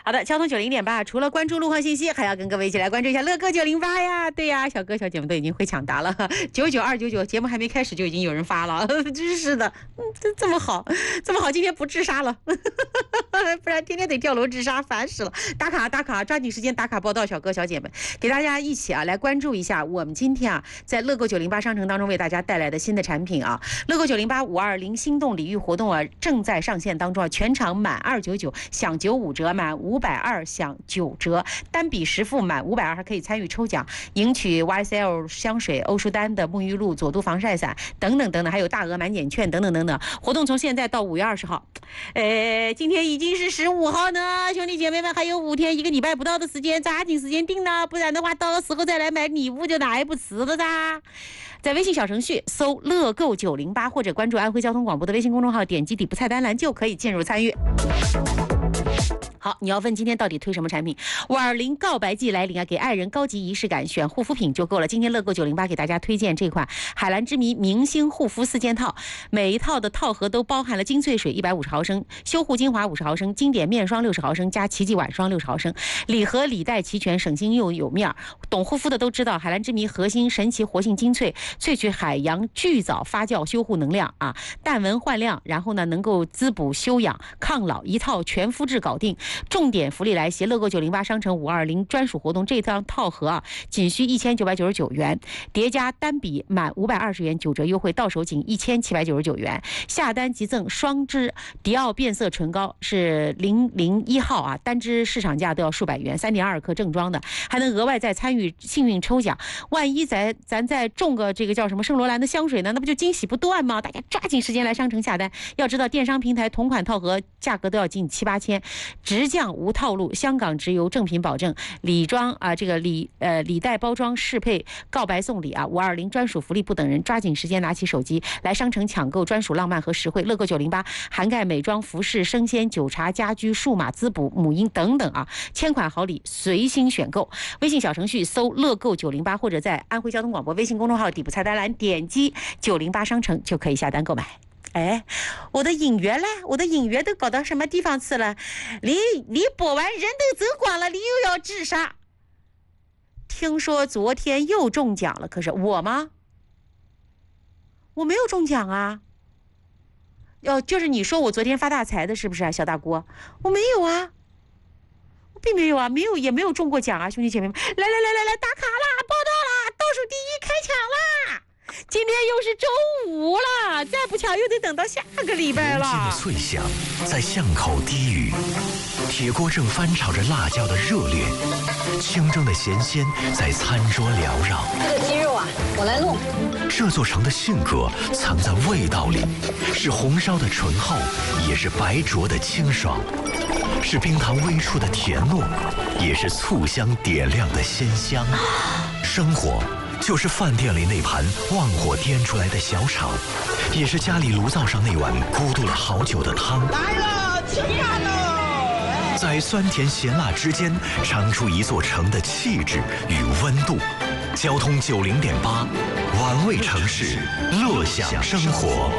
好的，交通90.8，除了关注路况信息，还要跟各位一起来关注一下乐购908呀。对呀，小哥小姐们都已经会抢答了，99299，节目还没开始就已经有人发了，真是的，这么好，今天不自杀了，不然天天得跳楼自杀，烦死了。打卡，抓紧时间打卡报道，小哥小姐们，给大家一起来关注一下我们今天在乐购908商城当中为大家带来的新的产品乐购908-520心动礼遇活动正在上线当中全场满299享95折，满520享9折，单笔实付满520还可以参与抽奖，赢取 YSL 香水、欧舒丹的沐浴露、佐都防晒伞等等，还有大额满减券等等。活动从现在到5月20号，今天已经是15号呢，兄弟姐妹们还有5天，1个礼拜不到的时间，抓紧时间定了，不然的话到时候再来买礼物就来不及了噻。在微信小程序搜乐购908或者关注安徽交通广播的微信公众号，点击底部菜单栏就可以进入参与。好，你要问今天到底推什么产品？520告白季来临给爱人高级仪式感，选护肤品就够了。今天乐购908给大家推荐这款海蓝之谜明星护肤4件套，每一套的套盒都包含了精粹水150毫升、修护精华50毫升、经典面霜60毫升加奇迹晚霜60毫升，礼盒礼袋齐全，省心又有面。懂护肤的都知道，海蓝之谜核心神奇活性精粹，萃取海洋巨藻发酵修护能量淡纹焕亮，然后呢能够滋补修养抗老，一套全肤质搞定。重点福利来袭，乐购908商城520专属活动，这张套盒仅需1999元，叠加单笔满520元9折优惠，到手仅1799元。下单即赠双支迪奥变色唇膏，是001号单支市场价都要数百元，3.2克正装的，还能额外再参与幸运抽奖。万一咱再中个这个叫什么圣罗兰的香水呢，那不就惊喜不断吗？大家抓紧时间来商城下单。要知道电商平台同款套盒价格都要近7-8千，直降无套路，香港直邮正品保证，礼装这个礼袋包装适配告白送礼520专属福利不等人，抓紧时间拿起手机来商城抢购专属浪漫和实惠。乐购908涵盖美妆、服饰、生鲜、酒茶、家居、数码滋补、母婴等等千款好礼随心选购。微信小程序搜乐购908或者在安徽交通广播微信公众号底部菜单栏点击908商城就可以下单购买。我的影院呢？我的影院都搞到什么地方去了？你播完人都走光了，你又要自杀。听说昨天又中奖了，可是我吗？我没有中奖就是你说我昨天发大财的是不是小大姑？我没有我并没有也没有中过奖兄弟姐妹们，来，打卡啦，报道啦，倒数第1开抢啦！今天又是周5了，再不抢又得等到下个礼拜了。 人间的脆响在巷口低语，铁锅正翻炒着辣椒的热烈，清蒸的咸鲜在餐桌缭绕。 这个鸡肉我来弄。 这座城的性格藏在味道里，是红烧的醇厚，也是白灼的清爽，是冰糖微出的甜糯，也是醋香点亮的鲜香。生活就是饭店里那盘旺火颠出来的小炒，也是家里炉灶上那碗咕嘟了好久的汤。 来了，吃饭喽！ 在酸甜咸辣之间，尝出一座城的气质与温度。交通90.8，玩味城市，乐享生活。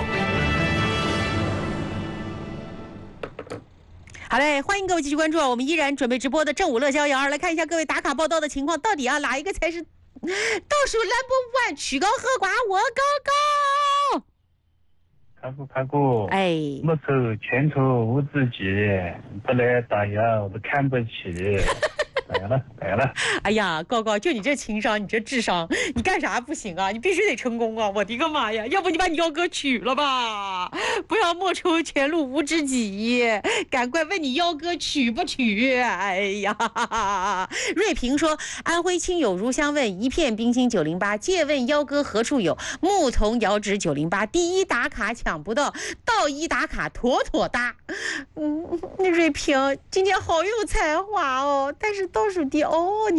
好嘞，欢迎各位继续关注我们依然准备直播的正午乐逍遥，来看一下各位打卡报道的情况，到底哪一个才是倒数 No.1， 曲高和寡我高高。 开过，我愁前途无自己，不来打压我都看不起。来了！ 哎呀，高高，就你这情商，你这智商，你干啥不行你必须得成功我的个妈呀！要不你把你幺哥娶了吧？不要莫愁前路无知己，赶快问你幺哥娶不娶？哎呀，瑞平说，安徽亲友如相问，一片冰心908，借问幺哥何处有？牧童遥指908，第1打卡抢不到，到1打卡妥妥搭。那瑞平今天好有才华但是倒数第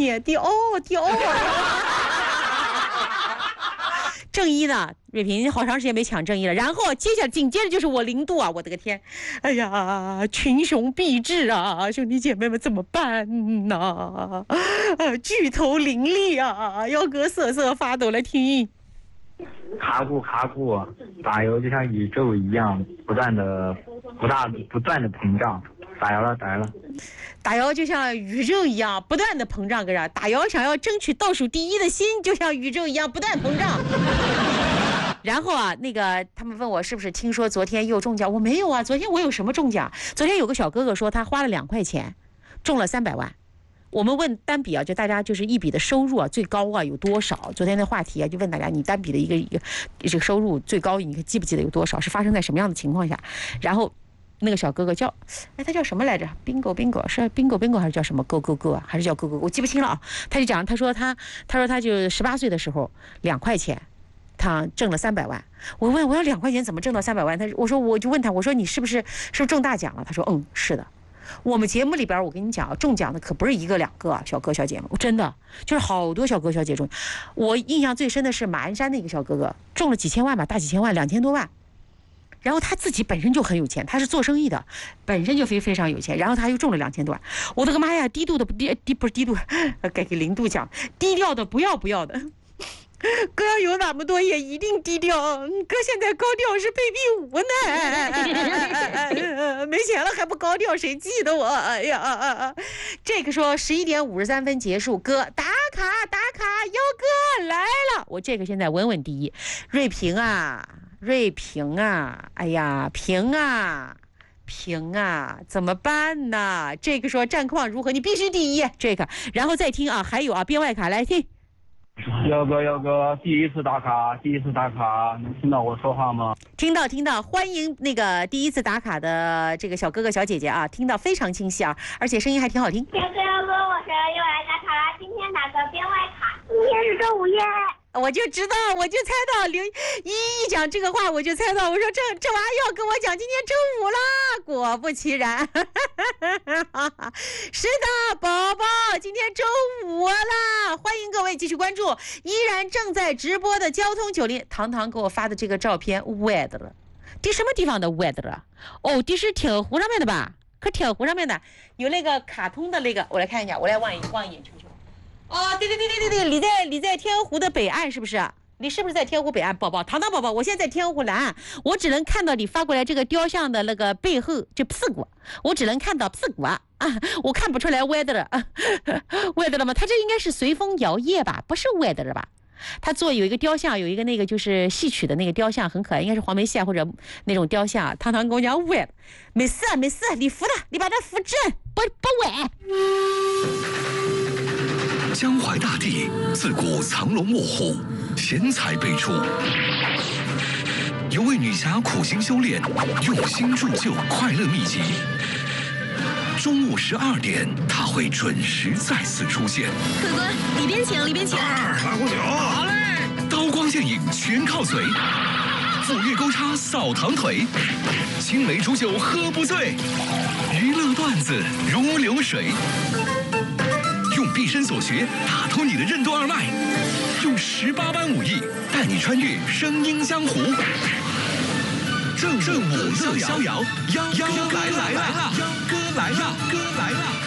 正一呢？瑞平好长时间没抢正一了，然后紧接着就是我0度我的个天！哎呀，群雄毕至兄弟姐妹们怎么办呢？巨头林立幺哥瑟瑟发抖，来听。 卡古，打油就像宇宙一样，不断的膨胀。打油了。 打油就像宇宙一样不断的膨胀，跟着打油想要争取倒数第一的心，就像宇宙一样不断膨胀。然后啊，那个他们问我是不是听说昨天又中奖，我没有啊，昨天我有什么中奖？昨天有个小哥哥说他花了2块钱，中了300万。我们问单笔啊，就大家就是一笔的收入啊，最高啊有多少？昨天的话题啊，就问大家你单笔的一个这个收入最高，你记不记得有多少？是发生在什么样的情况下？然后那个小哥哥叫，他叫什么来着 ？bingo 是 bingo 还是叫什么 go 啊？还是叫 go？ 我记不清了啊。他就讲，他说他就18岁的时候2块钱。他挣了300万，我问我要2块钱怎么挣到300万？我就问他，我说你是不是中大奖了？他说是的。我们节目里边，我跟你讲，中奖的可不是1个2个啊，小哥小姐们，真的就是好多小哥小姐中。我印象最深的是马鞍山那个小哥哥中了几千万吧，大几千万，2000多万。然后他自己本身就很有钱，他是做生意的，本身就非常有钱，然后他又中了2000多万。我的个妈呀，低度的不是低度，给0度奖，低调的不要的。哥要有那么多也一定低调，哥现在高调是被逼无奈，没钱了还不高调，谁记得我呀？这个说11点53分结束，哥打卡，幺哥来了，我这个现在稳第一，瑞平啊，哎呀，平啊，怎么办呢？这个说战况如何？你必须第一，这个，然后再听啊，还有啊，编外卡来听。 耀哥，第一次打卡，能听到我说话吗？ 听到，欢迎那个第一次打卡的这个小哥哥小姐姐啊，听到非常清晰啊，而且声音还挺好听。 耀哥，我是又来打卡了，今天打个编外卡，今天是周5夜。 我就知道，我就猜到刘一讲这个话，我就猜到，我说这娃要跟我讲今天周5啦，果不其然，是的，宝宝，今天周5啦，欢迎各位继续关注，依然正在直播的交通90，糖糖给我发的这个照片 weather 了，这什么地方的 weather 啊？哦，这是天鹅湖上面的吧？可天鹅湖上面的有那个卡通的那个，我来看一下，我来望一眼球。哦，对，你在天鹅湖的北岸是不是？你是不是在天鹅湖北岸？宝宝，糖糖宝宝，我现在在天鹅湖南岸，我只能看到你发过来这个雕像的那个背后就屁股，我只能看到屁股啊，我看不出来 weather 了吗？它这应该是随风摇曳吧，不是 weather 吧？他有一个雕像，有一个那个就是戏曲的那个雕像，很可爱，应该是黄梅戏或者那种雕像。糖糖跟我讲 weather， 没事，你扶他，你把他扶正，不歪。 江淮大地自古藏龙卧虎，贤才辈出。有位女侠苦心修炼，用心铸就快乐秘籍。中午12点，她会准时再次出现。 客官，里边请。 拿壶酒。好嘞。刀光剑影全靠嘴，斧钺钩叉扫堂腿，青梅煮酒喝不醉，娱乐段子如流水。用毕生所学打通你的任督二脉，用18般武艺带你穿越声音江湖。正午乐逍遥，妖哥来了，妖哥来了。